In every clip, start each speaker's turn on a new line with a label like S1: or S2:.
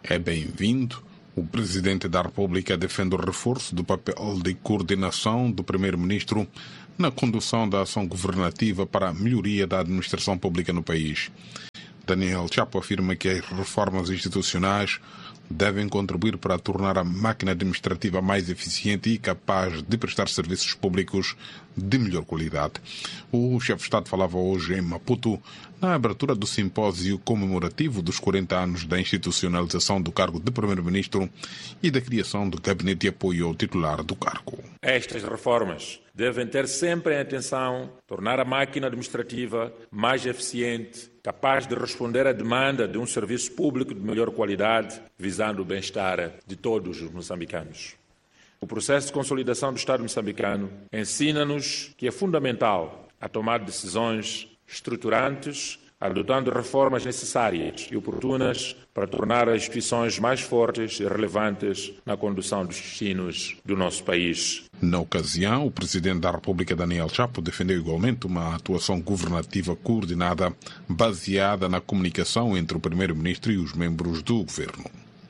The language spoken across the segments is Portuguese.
S1: É bem-vindo. O Presidente da República defende o reforço do papel de coordenação do Primeiro-Ministro na condução da ação governativa para a melhoria da administração pública no país. Daniel Chapo afirma que as reformas institucionais devem contribuir para tornar a máquina administrativa mais eficiente e capaz de prestar serviços públicos de melhor qualidade. O chefe de Estado falava hoje em Maputo na abertura do simpósio comemorativo dos 40 anos da institucionalização do cargo de Primeiro-Ministro e da criação do gabinete de apoio ao titular do cargo.
S2: Estas reformas devem ter sempre em atenção tornar a máquina administrativa mais eficiente, capaz de responder à demanda de um serviço público de melhor qualidade, visando o bem-estar de todos os moçambicanos. O processo de consolidação do Estado moçambicano ensina-nos que é fundamental a tomar decisões estruturantes, adotando reformas necessárias e oportunas para tornar as instituições mais fortes e relevantes na condução dos destinos do nosso país.
S1: Na ocasião, o Presidente da República, Daniel Chapo, defendeu igualmente uma atuação governativa coordenada baseada na comunicação entre o Primeiro-Ministro e os membros do Governo.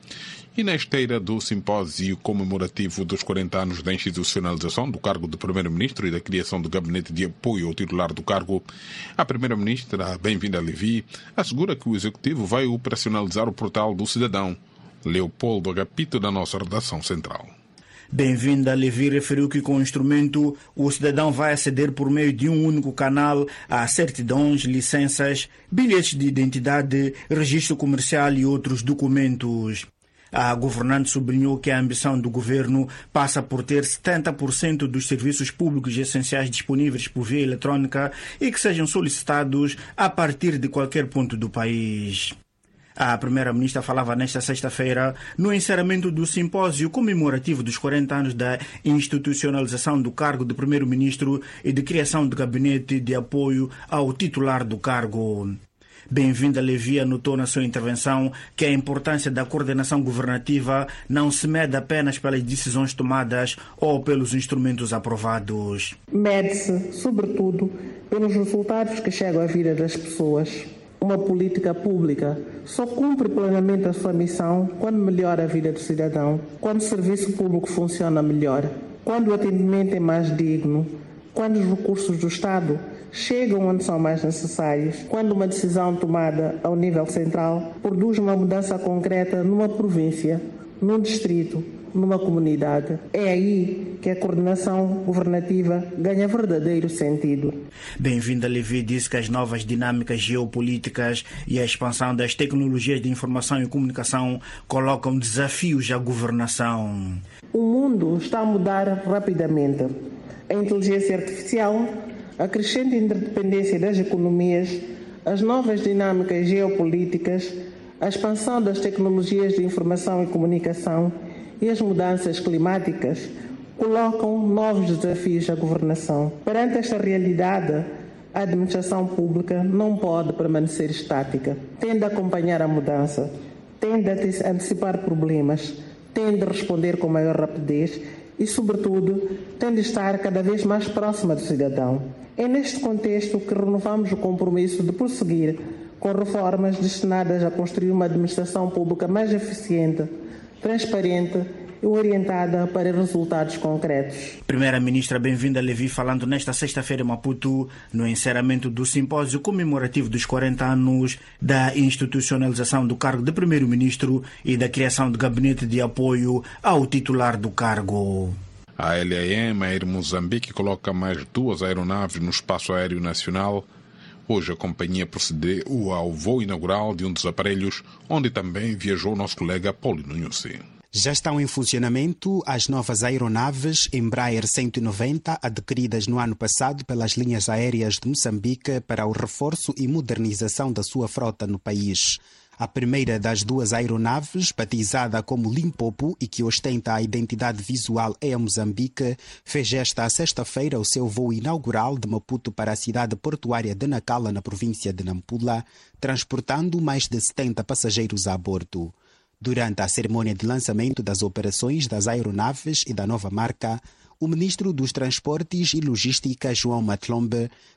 S1: E na esteira do simpósio comemorativo dos 40 anos da institucionalização do cargo de Primeiro-Ministro e da criação do gabinete de apoio ao titular do cargo, a Primeira-Ministra, Bem-vinda Levi, assegura que o Executivo vai operacionalizar o portal do cidadão. Leopoldo Agapito, da nossa redação central.
S3: Bem-vinda Levi referiu que com o instrumento o cidadão vai aceder por meio de um único canal a certidões, licenças, bilhetes de identidade, registro comercial e outros documentos. A governante sublinhou que a ambição do governo passa por ter 70% dos serviços públicos essenciais disponíveis por via eletrônica e que sejam solicitados a partir de qualquer ponto do país. A Primeira-Ministra falava nesta sexta-feira no encerramento do simpósio comemorativo dos 40 anos da institucionalização do cargo de Primeiro-Ministro e de criação do gabinete de apoio ao titular do cargo. Bem-vinda Levi anotou na sua intervenção que a importância da coordenação governativa não se mede apenas pelas decisões tomadas ou pelos instrumentos aprovados.
S4: Mede-se, sobretudo, pelos resultados que chegam à vida das pessoas. Uma política pública só cumpre plenamente a sua missão quando melhora a vida do cidadão, quando o serviço público funciona melhor, quando o atendimento é mais digno, quando os recursos do Estado chegam onde são mais necessários, quando uma decisão tomada ao nível central produz uma mudança concreta numa província, num distrito, numa comunidade. É aí que a coordenação governativa ganha verdadeiro sentido.
S3: Bem-vinda Levi disse que as novas dinâmicas geopolíticas e a expansão das tecnologias de informação e comunicação colocam desafios à governação.
S4: O mundo está a mudar rapidamente. A inteligência artificial, a crescente interdependência das economias, as novas dinâmicas geopolíticas, a expansão das tecnologias de informação e comunicação e as mudanças climáticas colocam novos desafios à governação. Perante esta realidade, a administração pública não pode permanecer estática. Tem de acompanhar a mudança, tem de antecipar problemas, tem de responder com maior rapidez e, sobretudo, tem de estar cada vez mais próxima do cidadão. É neste contexto que renovamos o compromisso de prosseguir com reformas destinadas a construir uma administração pública mais eficiente, transparente e orientada para resultados concretos.
S3: Primeira-Ministra Bem-vinda Levi falando nesta sexta-feira em Maputo no encerramento do simpósio comemorativo dos 40 anos da institucionalização do cargo de Primeiro-Ministro e da criação do gabinete de apoio ao titular do cargo.
S1: A LAM, a Air Moçambique, coloca mais 2 aeronaves no espaço aéreo nacional. Hoje a companhia procedeu ao voo inaugural de um dos aparelhos, onde também viajou o nosso colega Paulino Nhusi.
S5: Já estão em funcionamento as novas aeronaves Embraer 190 adquiridas no ano passado pelas linhas aéreas de Moçambique para o reforço e modernização da sua frota no país. A primeira das 2 aeronaves, batizada como Limpopo e que ostenta a identidade visual Air Moçambique, fez esta sexta-feira o seu voo inaugural de Maputo para a cidade portuária de Nacala, na província de Nampula, transportando mais de 70 passageiros a bordo. Durante a cerimônia de lançamento das operações das aeronaves e da nova marca, o ministro dos Transportes e Logística, João Matlombe,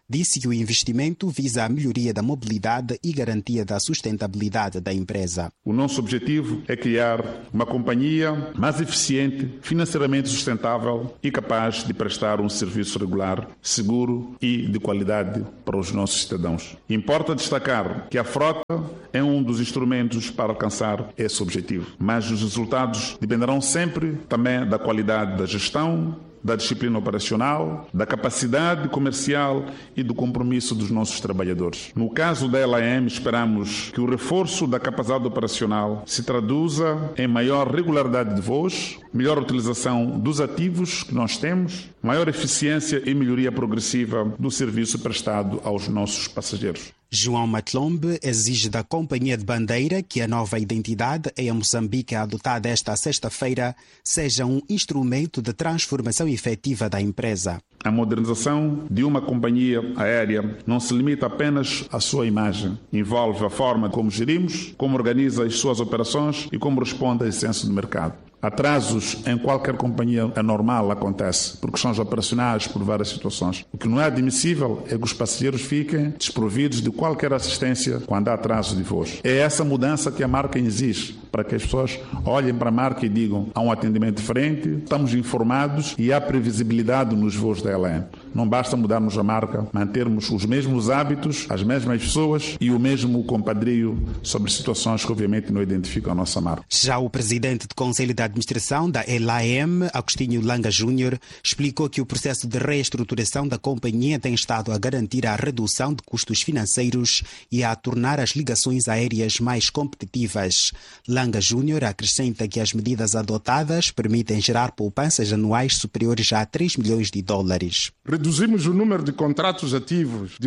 S5: Disse que o investimento visa a melhoria da mobilidade e garantia da sustentabilidade da empresa.
S6: O nosso objetivo é criar uma companhia mais eficiente, financeiramente sustentável e capaz de prestar um serviço regular, seguro e de qualidade para os nossos cidadãos. Importa destacar que a frota é um dos instrumentos para alcançar esse objetivo, mas os resultados dependerão sempre também da qualidade da gestão, da disciplina operacional, da capacidade comercial e do compromisso dos nossos trabalhadores. No caso da LAM, esperamos que o reforço da capacidade operacional se traduza em maior regularidade de voos, melhor utilização dos ativos que nós temos, maior eficiência e melhoria progressiva do serviço prestado aos nossos passageiros.
S5: João Matlombe exige da Companhia de Bandeira que a nova identidade em Moçambique adotada esta sexta-feira seja um instrumento de transformação efetiva da empresa.
S6: A modernização de uma companhia aérea não se limita apenas à sua imagem. Envolve a forma como gerimos, como organiza as suas operações e como responde à essência do mercado. Atrasos em qualquer companhia anormal acontece, por questões operacionais, por várias situações. O que não é admissível é que os passageiros fiquem desprovidos de qualquer assistência quando há atraso de voos. É essa mudança que a marca exige, para que as pessoas olhem para a marca e digam: há um atendimento diferente, estamos informados e há previsibilidade nos voos da LAM. Não basta mudarmos a marca, mantermos os mesmos hábitos, as mesmas pessoas e o mesmo compadrio sobre situações que obviamente não identificam a nossa marca.
S5: Já o presidente do Conselho de Administração da LAM, Agostinho Langa Júnior, explicou que o processo de reestruturação da companhia tem estado a garantir a redução de custos financeiros e a tornar as ligações aéreas mais competitivas. Langa Júnior acrescenta que as medidas adotadas permitem gerar poupanças anuais superiores a 3 milhões de dólares.
S7: Reduzimos o número de contratos ativos de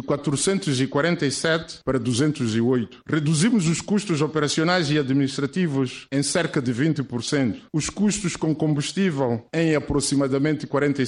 S7: 447 para 208. Reduzimos os custos operacionais e administrativos em cerca de 20%. Os custos com combustível em aproximadamente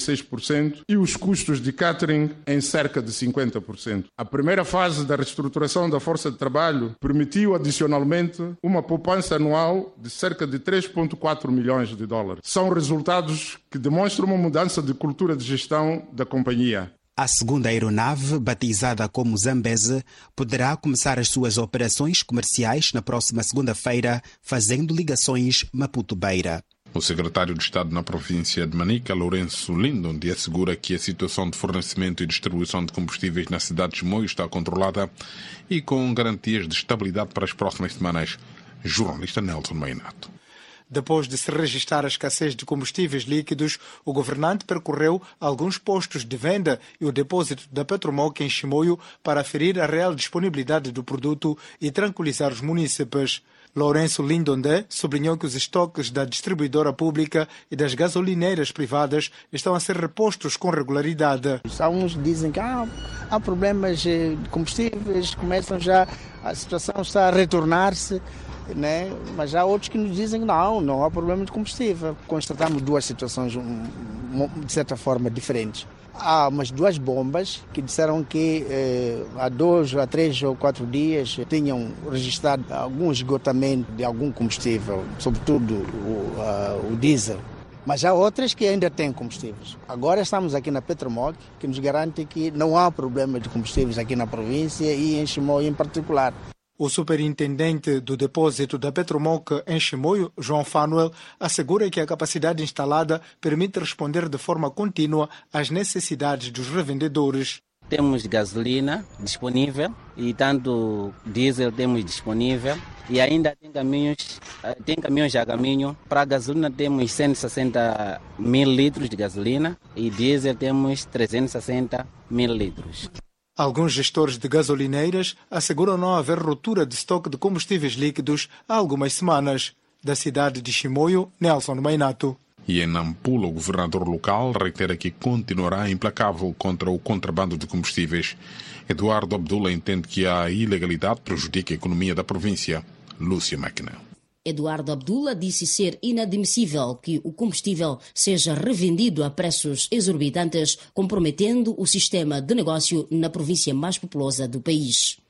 S7: 46% e os custos de catering em cerca de 50%. A primeira fase da reestruturação da força de trabalho permitiu adicionalmente uma poupança anual de cerca de 3,4 milhões de dólares. São resultados que demonstram uma mudança de cultura de gestão da companhia.
S5: A segunda aeronave, batizada como Zambeze, poderá começar as suas operações comerciais na próxima segunda-feira, fazendo ligações Maputo-Beira.
S1: O secretário de Estado na província de Manica, Lourenço Lindondi, assegura que a situação de fornecimento e distribuição de combustíveis na cidade de Chimoio está controlada e com garantias de estabilidade para as próximas semanas. Jornalista Nelson Mainato.
S8: Depois de se registrar a escassez de combustíveis líquidos, o governante percorreu alguns postos de venda e o depósito da Petromoc em Chimoio para aferir a real disponibilidade do produto e tranquilizar os munícipes. Lourenço Lindonde sublinhou que os estoques da distribuidora pública e das gasolineiras privadas estão a ser repostos com regularidade.
S9: Alguns dizem que há problemas de combustíveis, a situação está a retornar-se, né? Mas há outros que nos dizem que não há problema de combustível. Constatamos duas situações, de certa forma, diferentes. Há umas duas bombas que disseram que há 2, 3 ou 4 dias tinham registrado algum esgotamento de algum combustível, sobretudo o diesel. Mas há outras que ainda têm combustíveis. Agora estamos aqui na Petromoc, que nos garante que não há problema de combustíveis aqui na província e em Chimoio em particular.
S8: O superintendente do depósito da Petromoc em Chimoio, João Fanuel, assegura que a capacidade instalada permite responder de forma contínua às necessidades dos revendedores.
S10: Temos gasolina disponível e tanto diesel temos disponível e ainda tem caminhões a caminho. Para a gasolina temos 160 mil litros de gasolina e diesel temos 360 mil litros.
S8: Alguns gestores de gasolineiras asseguram não haver ruptura de estoque de combustíveis líquidos há algumas semanas. Da cidade de Chimoio, Nelson Mainato.
S1: E em Nampula, o governador local reitera que continuará implacável contra o contrabando de combustíveis. Eduardo Abdullah entende que a ilegalidade prejudica a economia da província. Lúcia Máquina.
S11: Eduardo Abdullah disse ser inadmissível que o combustível seja revendido a preços exorbitantes, comprometendo o sistema de negócio na província mais populosa do país.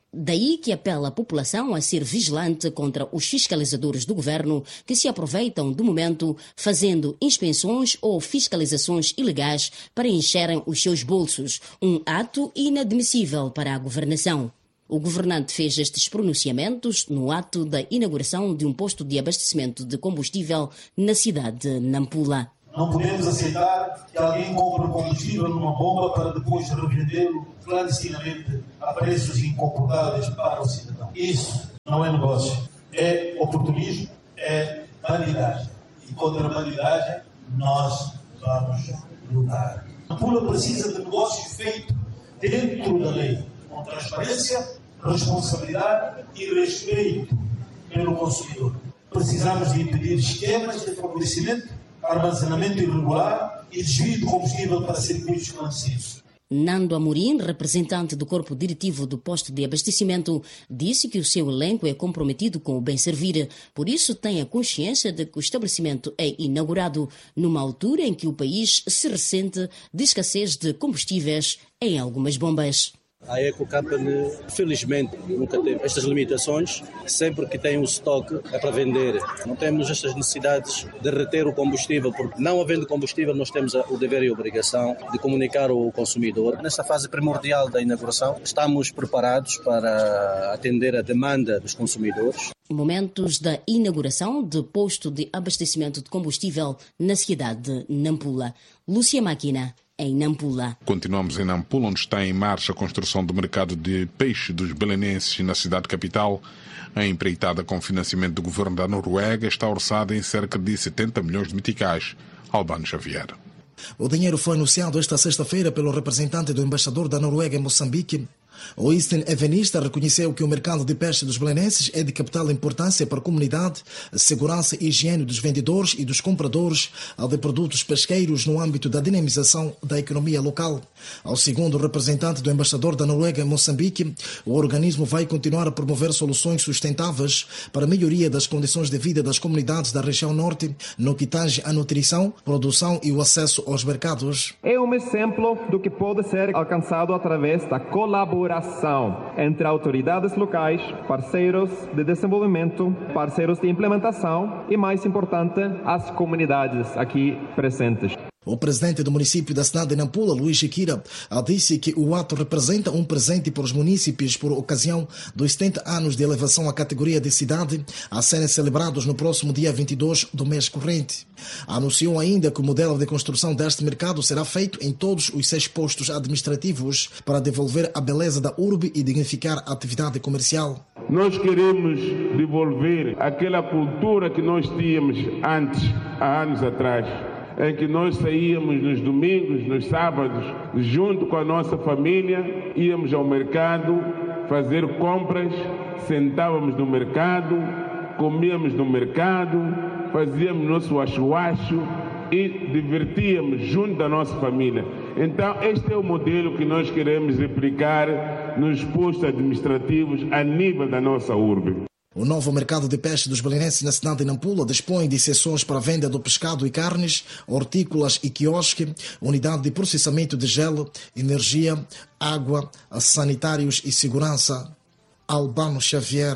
S11: Daí que apela a população a ser vigilante contra os fiscalizadores do governo que se aproveitam do momento fazendo inspeções ou fiscalizações ilegais para encherem os seus bolsos, um ato inadmissível para a governação. O governante fez estes pronunciamentos no ato da inauguração de um posto de abastecimento de combustível na cidade de Nampula.
S12: Não podemos aceitar que alguém compre combustível numa bomba para depois revendê-lo clandestinamente a preços incomportáveis para o cidadão. Isso não é negócio, é oportunismo, é bandidagem. E contra a bandidagem nós vamos lutar. Nampula precisa de negócio feito dentro da lei, com transparência, responsabilidade e respeito pelo consumidor. Precisamos de impedir esquemas de favorecimento, armazenamento irregular e desvio de combustível para circuitos clandestinos.
S11: Nando Amorim, representante do corpo diretivo do posto de abastecimento, disse que o seu elenco é comprometido com o bem servir, por isso tem a consciência de que o estabelecimento é inaugurado numa altura em que o país se ressente de escassez de combustíveis em algumas bombas.
S13: A Ecocompany, felizmente, nunca teve estas limitações. Sempre que tem um estoque é para vender. Não temos estas necessidades de reter o combustível, porque não havendo combustível nós temos o dever e a obrigação de comunicar ao consumidor. Nesta fase primordial da inauguração, estamos preparados para atender a demanda dos consumidores.
S11: Momentos da inauguração de posto de abastecimento de combustível na cidade de Nampula. Lúcia Máquina, em Nampula.
S1: Continuamos em Nampula, onde está em marcha a construção do mercado de peixe dos belenenses na cidade capital. A empreitada com financiamento do governo da Noruega está orçada em cerca de 70 milhões de meticais. Albano Xavier.
S14: O dinheiro foi anunciado esta sexta-feira pelo representante do embaixador da Noruega em Moçambique. O Eastern Evanista reconheceu que o mercado de peixe dos belenenses é de capital importância para a comunidade, segurança e higiene dos vendedores e dos compradores de produtos pesqueiros no âmbito da dinamização da economia local. Ao segundo representante do embaixador da Noruega em Moçambique, o organismo vai continuar a promover soluções sustentáveis para a melhoria das condições de vida das comunidades da região norte, no que tange à nutrição, produção e o acesso aos mercados.
S15: É um exemplo do que pode ser alcançado através da colaboração entre autoridades locais, parceiros de desenvolvimento, parceiros de implementação e, mais importante, as comunidades aqui presentes.
S14: O presidente do município da cidade de Nampula, Luís Chiquira, disse que o ato representa um presente para os munícipes por ocasião dos 70 anos de elevação à categoria de cidade, a serem celebrados no próximo dia 22 do mês corrente. Anunciou ainda que o modelo de construção deste mercado será feito em todos os 6 postos administrativos para devolver a beleza da urbe e dignificar a atividade comercial.
S16: Nós queremos devolver aquela cultura que nós tínhamos antes, há anos atrás, em que nós saíamos nos domingos, nos sábados, junto com a nossa família, íamos ao mercado fazer compras, sentávamos no mercado, comíamos no mercado, fazíamos nosso acho-acho e divertíamos junto da nossa família. Então, este é o modelo que nós queremos replicar nos postos administrativos a nível da nossa urbe.
S14: O novo mercado de peixe dos belenenses na cidade de Nampula dispõe de seções para a venda do pescado e carnes, hortícolas e quiosque, unidade de processamento de gelo, energia, água, sanitários e segurança. Albano Xavier,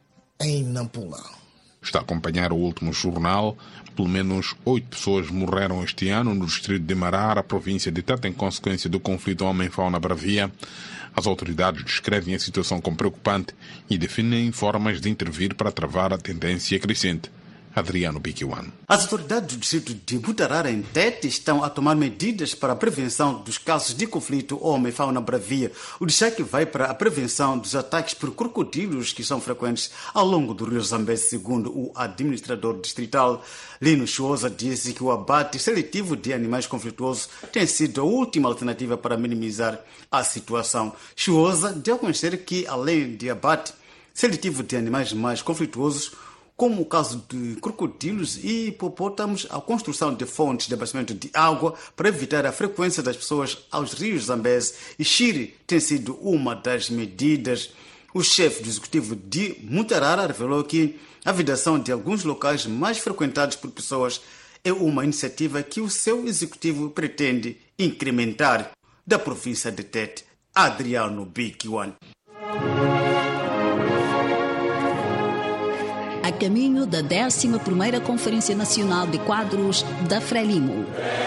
S14: em Nampula.
S1: Está a acompanhar o último jornal. Pelo menos 8 pessoas morreram este ano no distrito de Marara, província de Tete, em consequência do conflito homem-fauna-bravia. As autoridades descrevem a situação como preocupante e definem formas de intervir para travar a tendência crescente. Adriano Biquiwan.
S17: As autoridades do distrito de Butarara, em Tete, estão a tomar medidas para a prevenção dos casos de conflito homem-fauna-bravia. O destaque vai para a prevenção dos ataques por crocodilos que são frequentes ao longo do rio Zambeze, segundo o administrador distrital. Lino Chuosa disse que o abate seletivo de animais conflituosos tem sido a última alternativa para minimizar a situação. Chuosa deu a conhecer que, além de abate seletivo de animais mais conflituosos, como o caso de crocodilos e hipopótamos, a construção de fontes de abastecimento de água para evitar a frequência das pessoas aos rios Zambeze e Xiri tem sido uma das medidas. O chefe do executivo de Mutarara revelou que a vedação de alguns locais mais frequentados por pessoas é uma iniciativa que o seu executivo pretende incrementar. Da província de Tete, Adriano Biquiwan.
S18: a caminho da 11ª Conferência Nacional de Quadros da Frelimo.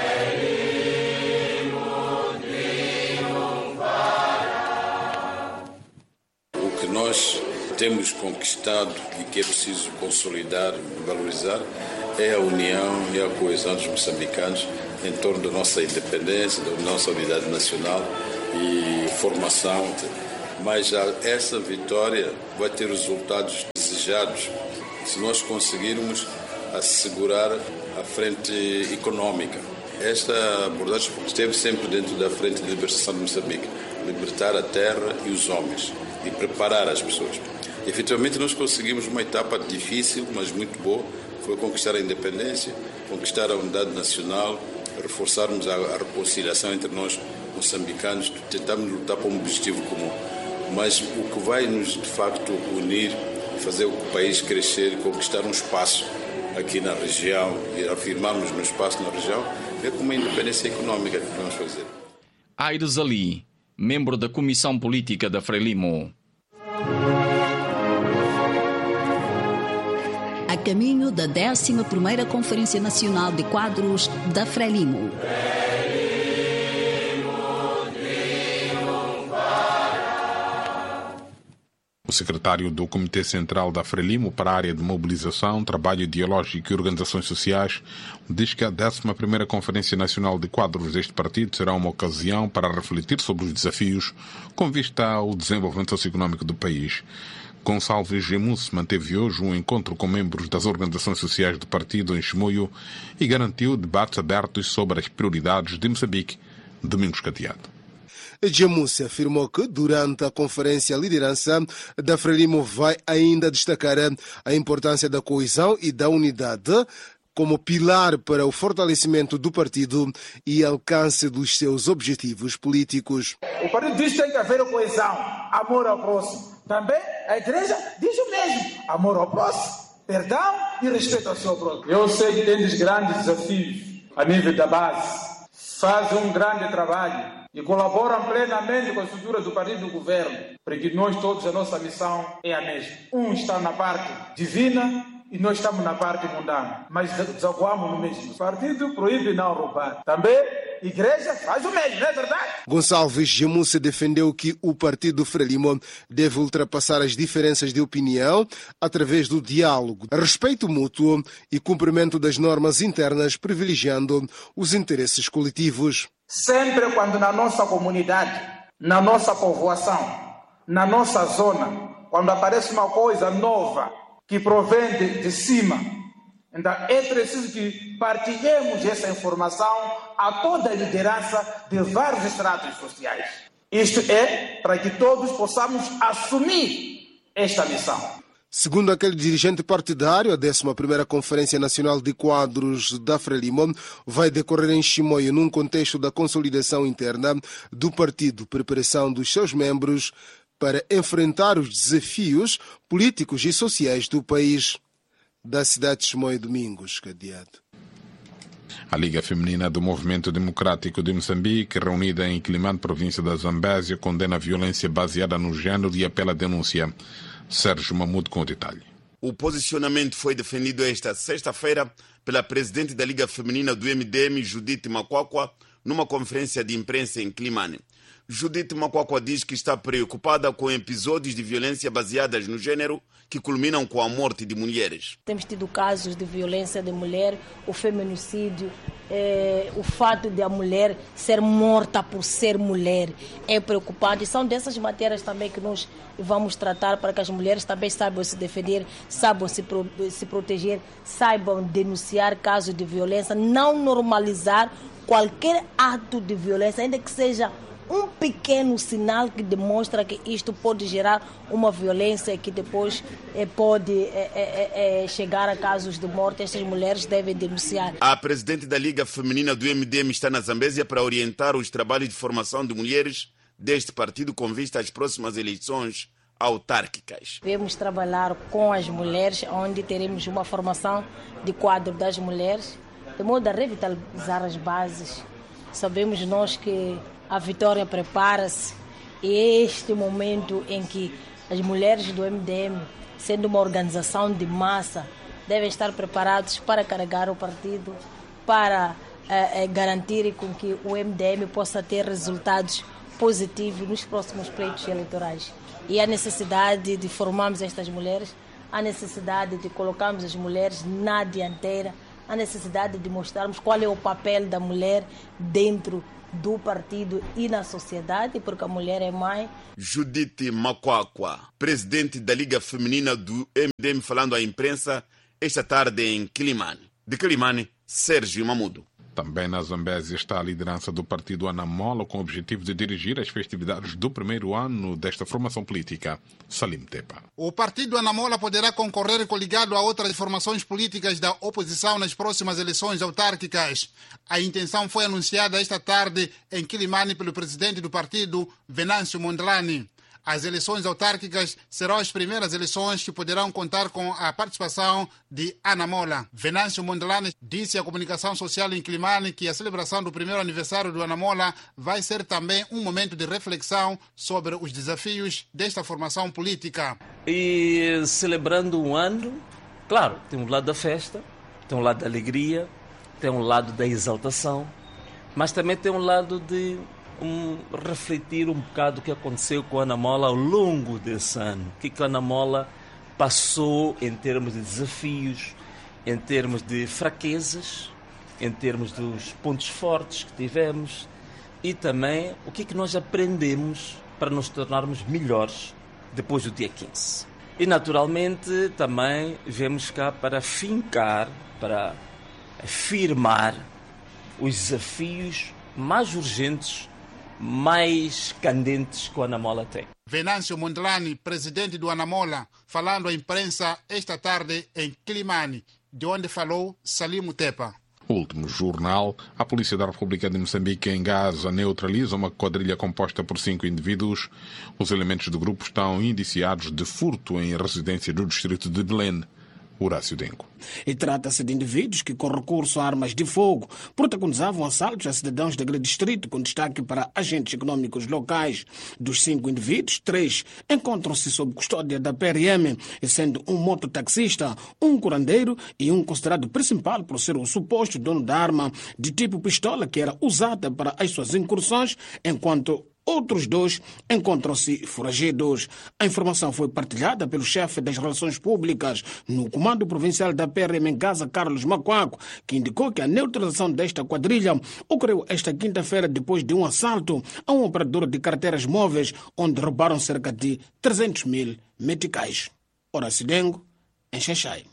S19: O que nós temos conquistado e que é preciso consolidar e valorizar é a união e a coesão dos moçambicanos em torno da nossa independência, da nossa unidade nacional e formação. Mas essa vitória vai ter os resultados desejados se nós conseguirmos assegurar a frente econômica. Esta abordagem esteve sempre dentro da frente de libertação de Moçambique, libertar a terra e os homens e preparar as pessoas. E, efetivamente, nós conseguimos uma etapa difícil, mas muito boa, foi conquistar a independência, conquistar a unidade nacional, reforçarmos a reconciliação entre nós moçambicanos, tentarmos lutar por um objetivo comum. Mas o que vai nos, de facto, unir e fazer o país crescer e conquistar um espaço aqui na região e afirmarmos no espaço na região é com uma independência econômica que vamos fazer.
S20: Aires Ali, membro da Comissão Política da Frelimo.
S18: A caminho da 11ª Conferência Nacional de Quadros da Frelimo.
S1: O secretário do Comitê Central da Frelimo para a área de mobilização, trabalho ideológico e organizações sociais diz que a 11ª Conferência Nacional de Quadros deste partido será uma ocasião para refletir sobre os desafios com vista ao desenvolvimento socioeconómico do país. Gonçalves Gemus manteve hoje um encontro com membros das organizações sociais do partido em Chimoio e garantiu debates abertos sobre as prioridades de Moçambique. Domingos Cateado.
S21: Gemus afirmou que durante a conferência a liderança da Frelimo vai ainda destacar a importância da coesão e da unidade como pilar para o fortalecimento do partido e alcance dos seus objetivos políticos.
S22: O partido diz que tem que haver coesão, amor ao próximo. Também a igreja diz o mesmo, amor ao próximo, perdão e respeito ao seu próximo. Eu sei que tem grandes desafios a nível da base, fazem um grande trabalho e colaboram plenamente com a estrutura do partido do governo, porque nós todos, a nossa missão é a mesma. Um está na parte divina e nós estamos na parte mundana, mas desaguamos no mesmo. O partido proíbe não roubar. Também a igreja faz o mesmo, não é verdade?
S21: Gonçalves Gemus defendeu que o partido Frelimo deve ultrapassar as diferenças de opinião através do diálogo, respeito mútuo e cumprimento das normas internas, privilegiando os interesses coletivos.
S22: Sempre quando na nossa comunidade, na nossa povoação, na nossa zona, quando aparece uma coisa nova que provém de cima, então é preciso que partilhemos essa informação a toda a liderança de vários estratos sociais. Isto é para que todos possamos assumir esta missão.
S21: Segundo aquele dirigente partidário, a 11ª Conferência Nacional de Quadros da Frelimo vai decorrer em Chimoio num contexto da consolidação interna do partido, preparação dos seus membros para enfrentar os desafios políticos e sociais do país. Da cidade de Chimoio, Domingos Cadeado.
S1: A Liga Feminina do Movimento Democrático de Moçambique, reunida em Quilimane, província da Zambésia, condena a violência baseada no género e apela à denúncia. Sérgio Mamudo com o detalhe.
S23: O posicionamento foi defendido esta sexta-feira pela presidente da Liga Feminina do MDM, Judith Makwakwa, numa conferência de imprensa em Quilimane. Judith Makwakwa diz que está preocupada com episódios de violência baseadas no género que culminam com a morte de mulheres.
S24: Temos tido casos de violência de mulher, o feminicídio, o fato de a mulher ser morta por ser mulher é preocupante. E são dessas matérias também que nós vamos tratar para que as mulheres também saibam se defender, saibam se proteger, saibam denunciar casos de violência, não normalizar qualquer ato de violência, ainda que seja um pequeno sinal que demonstra que isto pode gerar uma violência que depois pode chegar a casos de morte. Estas mulheres devem denunciar.
S23: A presidente da Liga Feminina do MDM está na Zambésia para orientar os trabalhos de formação de mulheres deste partido com vista às próximas eleições autárquicas.
S24: Devemos trabalhar com as mulheres, onde teremos uma formação de quadro das mulheres, de modo a revitalizar as bases. Sabemos nós que a vitória prepara-se e é este momento em que as mulheres do MDM sendo uma organização de massa, devem estar preparados para carregar o partido, para garantir com que o MDM possa ter resultados positivos nos próximos pleitos eleitorais. E a necessidade de formarmos estas mulheres, a necessidade de colocarmos as mulheres na dianteira, a necessidade de mostrarmos qual é o papel da mulher dentro do partido e na sociedade, porque a mulher é mãe.
S23: Judith Makwakwa, presidente da Liga Feminina do MDM, falando à imprensa esta tarde em Quilimane. De Quilimane, Sérgio Mamudo.
S1: Também na Zambésia está a liderança do partido Anamola com o objetivo de dirigir as festividades do primeiro ano desta formação política. Salim Tepa.
S2: O partido Anamola poderá concorrer coligado a outras formações políticas da oposição nas próximas eleições autárquicas. A intenção foi anunciada esta tarde em Quilimane pelo presidente do partido, Venâncio Mondlane. As eleições autárquicas serão as primeiras eleições que poderão contar com a participação de Anamola. Venâncio Mondlane disse à comunicação social em Quilimane que a celebração do primeiro aniversário do Anamola vai ser também um momento de reflexão sobre os desafios desta formação política.
S3: E celebrando um ano, claro, tem um lado da festa, tem um lado da alegria, tem um lado da exaltação, mas também tem um lado de refletir um bocado o que aconteceu com a Anamola ao longo desse ano. O que a Anamola passou em termos de desafios, em termos de fraquezas, em termos dos pontos fortes que tivemos e também o que nós aprendemos para nos tornarmos melhores depois do dia 15. E naturalmente também viemos cá para fincar, para afirmar os desafios mais urgentes, mais candentes que o Anamola tem.
S2: Venâncio Mondlane, presidente do Anamola, falando à imprensa esta tarde em Quilimane, de onde falou Salim Tepa.
S1: Último jornal, a Polícia da República de Moçambique em Gaza neutraliza uma quadrilha composta por 5 indivíduos. Os elementos do grupo estão indiciados de furto em residência do distrito de Belém. Horácio Dengo.
S4: E trata-se de indivíduos que, com recurso a armas de fogo, protagonizavam assaltos a cidadãos daquele distrito, com destaque para agentes econômicos locais. Dos 5 indivíduos, 3 encontram-se sob custódia da PRM, sendo um mototaxista, um curandeiro e um considerado principal por ser o suposto dono da arma de tipo pistola que era usada para as suas incursões, enquanto outros 2 encontram-se foragidos. A informação foi partilhada pelo chefe das relações públicas no Comando Provincial da PRM em Gaza, Carlos Macuaco, que indicou que a neutralização desta quadrilha ocorreu esta quinta-feira depois de um assalto a um operador de carteiras móveis, onde roubaram cerca de 300 mil meticais. Horácio Dengo, em Xaixai.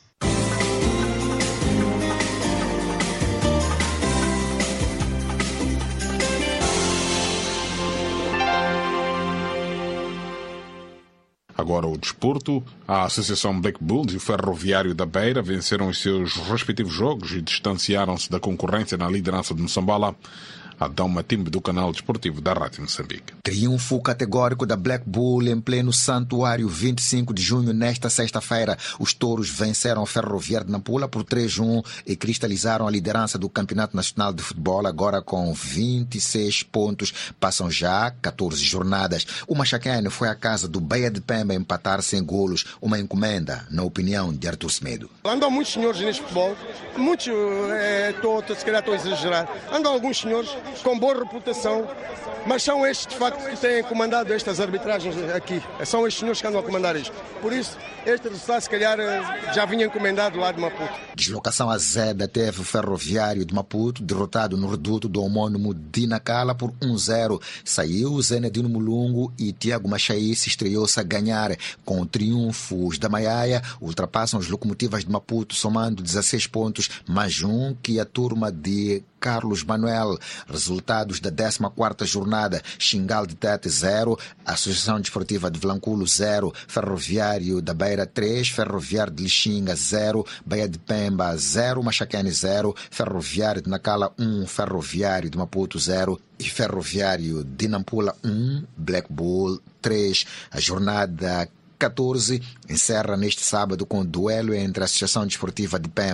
S1: Agora o desporto. A Associação Black Bulls e o Ferroviário da Beira venceram os seus respectivos jogos e distanciaram-se da concorrência na liderança de Moçambola. Adão Matimbe, do canal desportivo da Rádio Moçambique.
S6: Triunfo categórico da Black Bull em pleno Santuário, 25 de junho, nesta sexta-feira. Os touros venceram o Ferroviário de Nampula por 3-1 e cristalizaram a liderança do Campeonato Nacional de Futebol, agora com 26 pontos. Passam já 14 jornadas. O Machacane foi à casa do Baía de Pemba empatar sem golos. Uma encomenda, na opinião de Artur Semedo.
S25: Andam muitos senhores neste futebol, muitos, se calhar estou a exagerar, andam alguns senhores com boa reputação, mas são estes de facto que têm comandado estas arbitragens aqui. São estes senhores que andam a comandar isto. Por isso, este resultado se calhar já vinha encomendado lá de Maputo.
S6: Deslocação azeda teve o Ferroviário de Maputo, derrotado no reduto do homônimo Dinacala por 1-0. Saiu Zenedino Mulungu e Tiago Machaíce estreou-se a ganhar. Com triunfos da Maiaia, ultrapassam as locomotivas de Maputo, somando 16 pontos, mais um que a turma de Carlos Manuel. Resultados da 14ª jornada: Xingal de Tete 0, Associação Desportiva de Vilanculo 0, Ferroviário da Beira 3, Ferroviário de Lixinga 0, Baía de Pemba 0, Machacane 0, Ferroviário de Nacala 1, Ferroviário de Maputo 0 e Ferroviário de Nampula 1, Black Bull 3. A jornada 14 encerra neste sábado com o duelo entre a Associação Desportiva de Pemba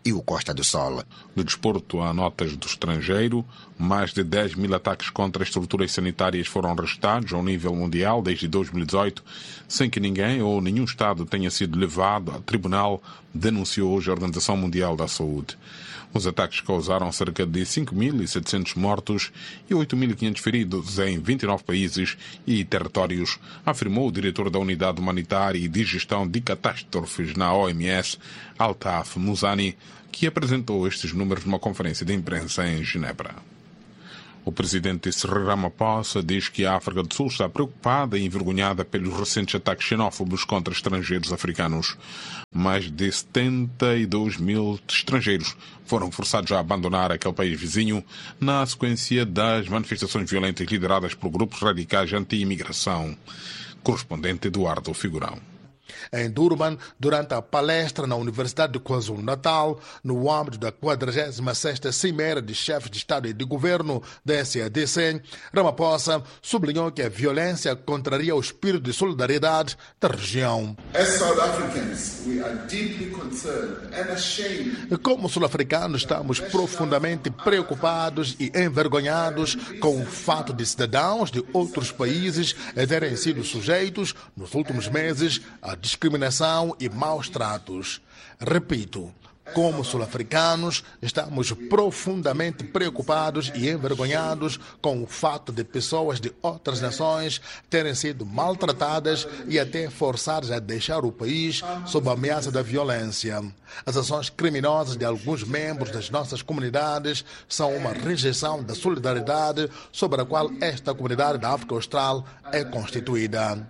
S6: e o Costa do Sol.
S1: No desporto, há notas do estrangeiro. Mais de 10 mil ataques contra estruturas sanitárias foram registrados ao nível mundial desde 2018, sem que ninguém ou nenhum Estado tenha sido levado a tribunal, denunciou hoje a Organização Mundial da Saúde. Os ataques causaram cerca de 5.700 mortos e 8.500 feridos em 29 países e territórios, afirmou o diretor da Unidade Humanitária e de Gestão de Catástrofes na OMS, Altaf Mouzani, que apresentou estes números numa conferência de imprensa em Genebra. O presidente Cyril Ramaphosa diz que a África do Sul está preocupada e envergonhada pelos recentes ataques xenófobos contra estrangeiros africanos. Mais de 72 mil estrangeiros foram forçados a abandonar aquele país vizinho na sequência das manifestações violentas lideradas por grupos radicais anti-imigração. Correspondente Eduardo Figurão.
S5: Em Durban, durante a palestra na Universidade de KwaZulu-Natal, no âmbito da 46ª Cimeira de Chefes de Estado e de Governo da SADC, Ramaphosa sublinhou que a violência contraria o espírito de solidariedade da região. Como sul-africanos, estamos profundamente preocupados e envergonhados com o fato de cidadãos de outros países terem sido sujeitos, nos últimos meses, a discriminação e maus tratos. Repito, como sul-africanos, estamos profundamente preocupados e envergonhados com o fato de pessoas de outras nações terem sido maltratadas e até forçadas a deixar o país sob a ameaça da violência. As ações criminosas de alguns membros das nossas comunidades são uma rejeição da solidariedade sobre a qual esta comunidade da África Austral é constituída.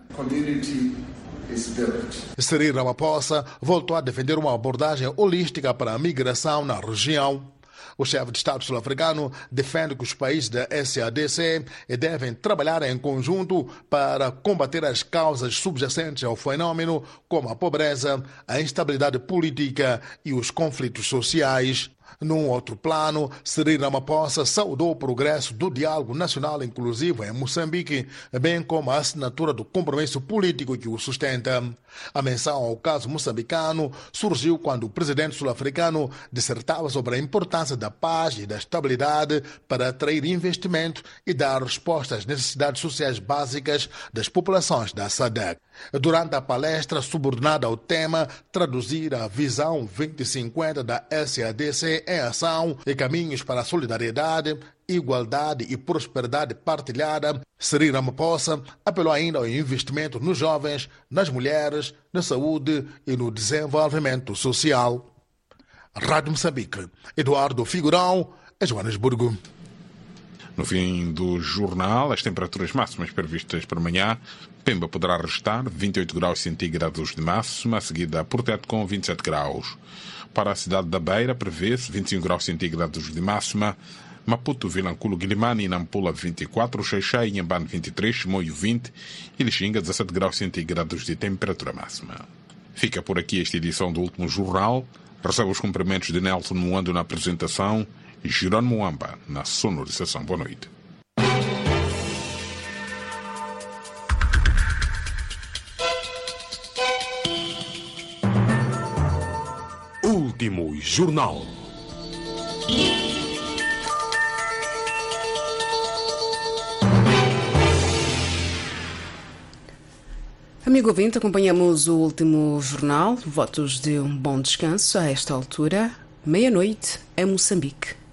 S5: Cyril Ramaphosa voltou a defender uma abordagem holística para a migração na região. O chefe de Estado sul-africano defende que os países da SADC devem trabalhar em conjunto para combater as causas subjacentes ao fenômeno, como a pobreza, a instabilidade política e os conflitos sociais. Num outro plano, Cyril Ramaphosa saudou o progresso do diálogo nacional inclusivo em Moçambique, bem como a assinatura do compromisso político que o sustenta. A menção ao caso moçambicano surgiu quando o presidente sul-africano dissertava sobre a importância da paz e da estabilidade para atrair investimento e dar resposta às necessidades sociais básicas das populações da SADC. Durante a palestra subordinada ao tema Traduzir a Visão 2050 da SADC em Ação e Caminhos para a Solidariedade, Igualdade e Prosperidade Partilhada, Cyril Ramaphosa apelou ainda ao investimento nos jovens, nas mulheres, na saúde e no desenvolvimento social. Rádio Moçambique, Eduardo Figurão, Joanesburgo.
S1: No fim do jornal, as temperaturas máximas previstas para amanhã: Pemba poderá registrar 28 graus centígrados de máxima, seguida por Tete com 27 graus. Para a cidade da Beira, prevê-se 25 graus centígrados de máxima, Maputo, Vilanculo, Guilherme e Nampula 24, Xai-Xai e Inhambane 23, Chimoio 20 e Lixinga 17 graus centígrados de temperatura máxima. Fica por aqui esta edição do Último Jornal. Recebe os cumprimentos de Nelson Moando na apresentação e Girone Moamba na sonorização. Boa noite.
S7: Último Jornal.
S8: Amigo ouvinte, acompanhamos o Último Jornal. Votos de um bom descanso a esta altura. Meia-noite em Moçambique.